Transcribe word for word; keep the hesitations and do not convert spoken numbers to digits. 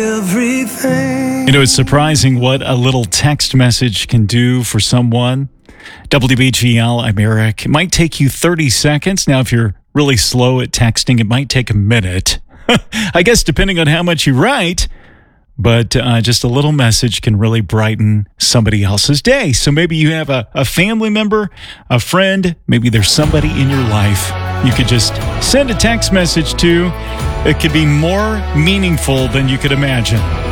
Everything. You know, it's surprising what a little text message can do for someone. W B G L, I'm Eric. It might take you thirty seconds. Now, if you're really slow at texting, it might take a minute. I guess depending on how much you write. But uh, just a little message can really brighten somebody else's day. So maybe you have a, a family member, a friend, maybe there's somebody in your life you could just send a text message to. It could be more meaningful than you could imagine.